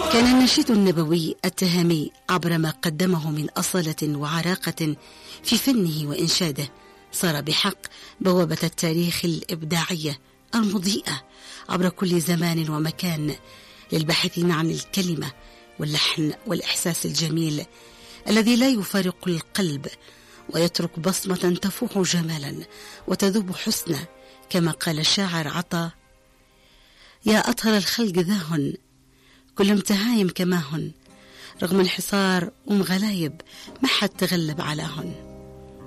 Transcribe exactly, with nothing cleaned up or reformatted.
كان النشيد النبوي التهامي عبر ما قدمه من أصالة وعراقة في فنه وإنشاده صار بحق بوابة التاريخ الإبداعية المضيئة عبر كل زمان ومكان للباحثين عن الكلمة واللحن والإحساس الجميل الذي لا يفارق القلب ويترك بصمة تفوح جمالا وتذوب حسنا، كما قال الشاعر عطا: يا أطهر الخلق ذاهن كلهم تهايم كماهن، رغم الحصار ومغلايب ما حد تغلب علاهن.